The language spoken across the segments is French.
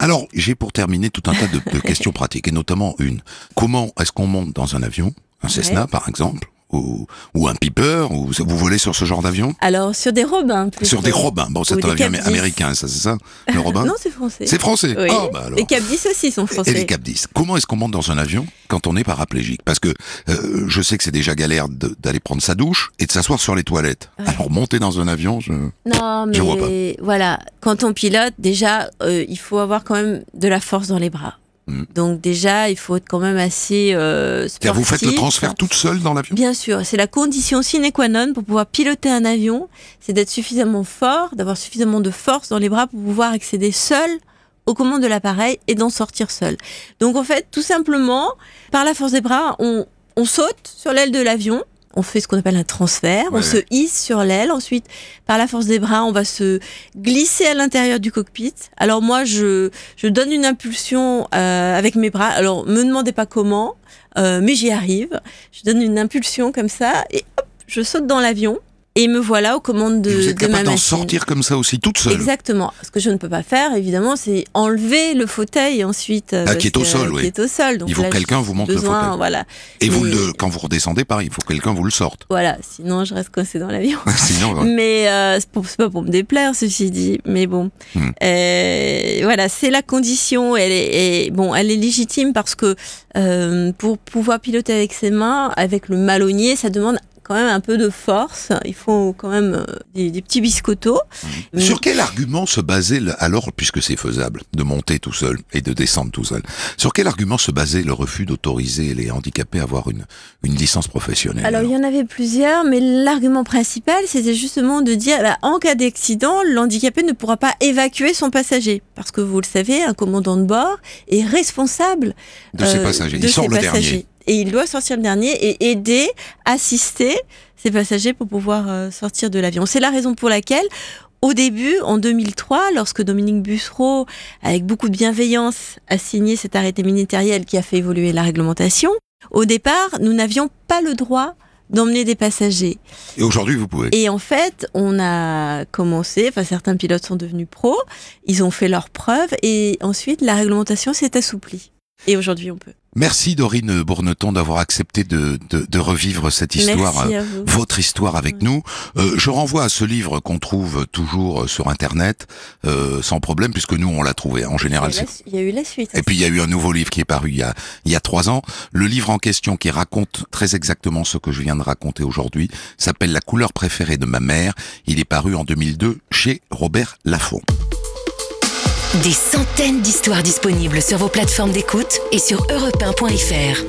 Alors, j'ai pour terminer tout un tas de questions pratiques, et notamment une. Comment est-ce qu'on monte dans un avion, un Cessna par exemple, ou un Piper, ou vous volez sur ce genre d'avion? Alors, sur des Robins, plutôt. Sur des Robins. Bon, c'est un avion américain, ça, c'est ça, le Robin? Non, c'est français. C'est français. Oui. Ah, bah alors. Les Cap 10 aussi sont français. Et les Cap 10. Comment est-ce qu'on monte dans un avion quand on est paraplégique? Parce que je sais que c'est déjà galère d'aller prendre sa douche et de s'asseoir sur les toilettes. Ouais. Alors, monter dans un avion, non, mais je vois pas. Voilà, quand on pilote, déjà, il faut avoir quand même de la force dans les bras. Donc déjà, il faut être quand même assez sportif. Vous faites le transfert toute seule dans l'avion? Bien sûr, c'est la condition sine qua non pour pouvoir piloter un avion, c'est d'être suffisamment fort, d'avoir suffisamment de force dans les bras pour pouvoir accéder seul aux commandes de l'appareil et d'en sortir seul. Donc en fait, tout simplement, par la force des bras, on saute sur l'aile de l'avion. On fait ce qu'on appelle un transfert, on se hisse sur l'aile, ensuite par la force des bras on va se glisser à l'intérieur du cockpit. Alors moi je donne une impulsion avec mes bras, alors me demandez pas comment, mais j'y arrive. Je donne une impulsion comme ça et hop, je saute dans l'avion. Et me voilà aux commandes de ma machine. Vous êtes capable d'en sortir comme ça aussi, toute seule? Exactement. Ce que je ne peux pas faire, évidemment, c'est enlever le fauteuil ensuite. Qui est au sol, oui. Qui est au sol. Donc il faut que quelqu'un vous monte le fauteuil. Voilà. Et quand vous redescendez, pareil, il faut que quelqu'un vous le sorte. Voilà, sinon je reste coincée dans l'avion. Sinon, ouais. Mais c'est pas pour me déplaire, ceci dit. Mais bon, voilà, c'est la condition. Elle est légitime parce que pour pouvoir piloter avec ses mains, avec le malonnier, ça demande quand même un peu de force, il faut quand même des petits biscottos. Sur quel argument se basait, alors, puisque c'est faisable, de monter tout seul et de descendre tout seul, sur quel argument se basait le refus d'autoriser les handicapés à avoir une licence professionnelle? Alors, il y en avait plusieurs, mais l'argument principal, c'était justement de dire, en cas d'accident, l'handicapé ne pourra pas évacuer son passager. Parce que vous le savez, un commandant de bord est responsable de ses passagers. Il sort le dernier. Et il doit sortir le dernier et aider, assister ses passagers pour pouvoir sortir de l'avion. C'est la raison pour laquelle, au début, en 2003, lorsque Dominique Bussereau, avec beaucoup de bienveillance, a signé cet arrêté ministériel qui a fait évoluer la réglementation, au départ, nous n'avions pas le droit d'emmener des passagers. Et aujourd'hui, vous pouvez. Et en fait, on a commencé, certains pilotes sont devenus pros, ils ont fait leurs preuves et ensuite, la réglementation s'est assouplie. Et aujourd'hui, on peut. Merci Dorine Bourneton d'avoir accepté de revivre cette histoire, votre histoire avec nous. Je renvoie à ce livre qu'on trouve toujours sur Internet, sans problème, puisque nous on l'a trouvé. En général, il y a eu la suite. Et puis il y a eu un nouveau livre qui est paru il y a 3 ans. Le livre en question, qui raconte très exactement ce que je viens de raconter aujourd'hui, s'appelle La couleur préférée de ma mère. Il est paru en 2002 chez Robert Laffont. Des centaines d'histoires disponibles sur vos plateformes d'écoute et sur europe1.fr.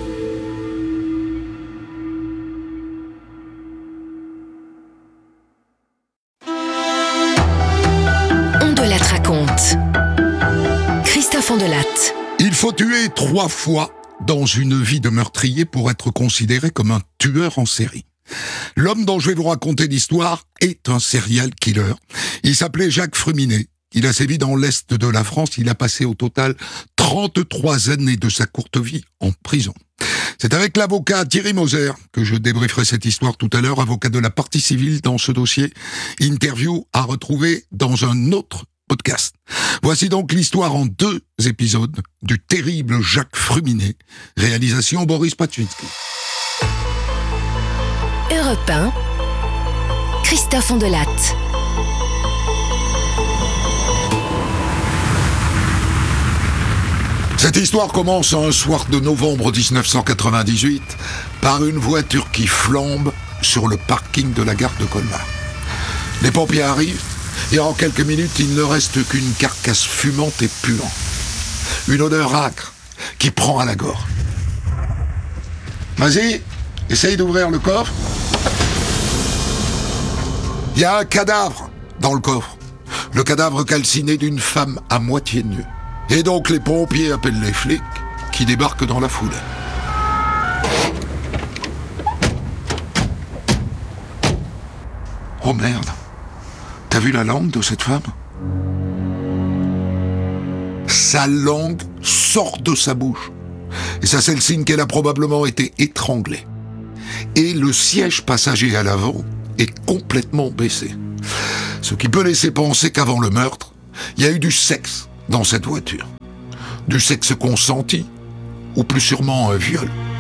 On de Latte raconte. Christophe Ondelatte. Il faut tuer 3 fois dans une vie de meurtrier pour être considéré comme un tueur en série. L'homme dont je vais vous raconter l'histoire est un serial killer. Il s'appelait Jacques Fruminet. Il a sévi dans l'Est de la France. Il a passé au total 33 années de sa courte vie en prison. C'est avec l'avocat Thierry Moser que je débrieferai cette histoire tout à l'heure, avocat de la partie civile dans ce dossier. Interview à retrouver dans un autre podcast. Voici donc l'histoire en 2 épisodes du terrible Jacques Fruminet. Réalisation Boris Paczynski. Europe 1, Christophe Ondelatte. Cette histoire commence un soir de novembre 1998 par une voiture qui flambe sur le parking de la gare de Colmar. Les pompiers arrivent et en quelques minutes, il ne reste qu'une carcasse fumante et puante. Une odeur âcre qui prend à la gorge. Vas-y, essaye d'ouvrir le coffre. Il y a un cadavre dans le coffre. Le cadavre calciné d'une femme à moitié nue. Et donc les pompiers appellent les flics qui débarquent dans la foulée. Oh merde, t'as vu la langue de cette femme? Sa langue sort de sa bouche. Et ça, c'est le signe qu'elle a probablement été étranglée. Et le siège passager à l'avant est complètement baissé. Ce qui peut laisser penser qu'avant le meurtre, il y a eu du sexe dans cette voiture. du sexe consenti, ou plus sûrement un viol.